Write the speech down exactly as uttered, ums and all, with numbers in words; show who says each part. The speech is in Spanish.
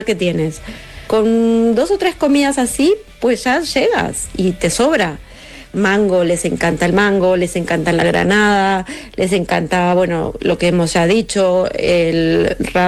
Speaker 1: que tienes. Con dos o tres comidas así, pues ya llegas y te sobra. Mango, les encanta el mango, les encanta la granada, les encanta, bueno, lo que hemos ya dicho, el